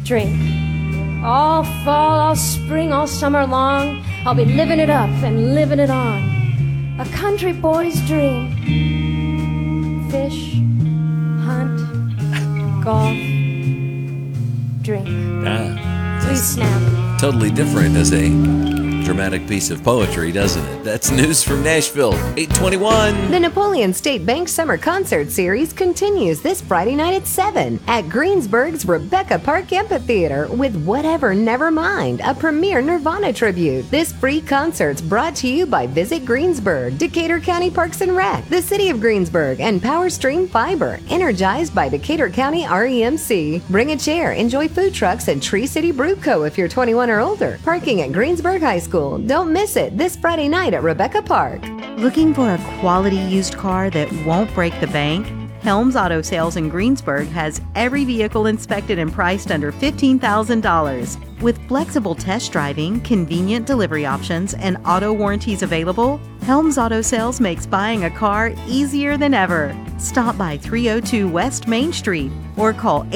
drink. All fall, all spring, all summer long, I'll be living it up and living it on. A country boy's dream. Fish, hunt, golf, drink. Please snap. Totally different as a dramatic piece of poetry, doesn't it? That's news from Nashville, 821. The Napoleon State Bank Summer Concert Series continues this Friday night at 7 at Greensburg's Rebecca Park Amphitheater with Whatever Nevermind, a premier Nirvana tribute. This free concert's brought to you by Visit Greensburg, Decatur County Parks and Rec, the City of Greensburg, and PowerStream Fiber, energized by Decatur County REMC. Bring a chair, enjoy food trucks, and Tree City Brew Co. if you're 21 or older. Parking at Greensburg High School. Don't miss it this Friday night at Rebecca Park. Looking for a quality used car that won't break the bank? Helms Auto Sales in Greensburg has every vehicle inspected and priced under $15,000. With flexible test driving, convenient delivery options, and auto warranties available, Helms Auto Sales makes buying a car easier than ever. Stop by 302 West Main Street or call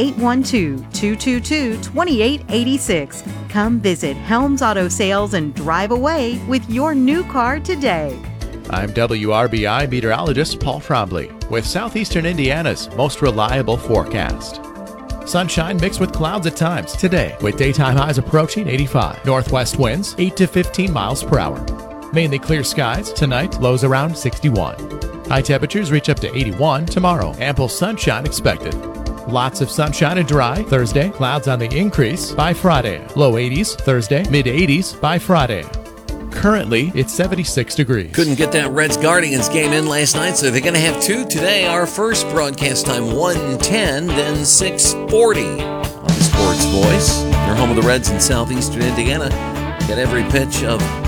812-222-2886. Come visit Helms Auto Sales and drive away with your new car today. I'm WRBI meteorologist Paul Trombley with Southeastern Indiana's most reliable forecast. Sunshine mixed with clouds at times today, with daytime highs approaching 85. Northwest winds 8 to 15 miles per hour. Mainly clear skies tonight, lows around 61. High temperatures reach up to 81 tomorrow. Ample sunshine expected. Lots of sunshine and dry Thursday. Clouds on the increase by Friday. Low 80s Thursday, mid 80s by Friday. Currently, it's 76 degrees. Couldn't get that Reds-Guardians game in last night, so they're going to have two today. Our first broadcast time, 1:10, then 6:40 on the Sports Voice. Your home of the Reds in southeastern Indiana. Get every pitch of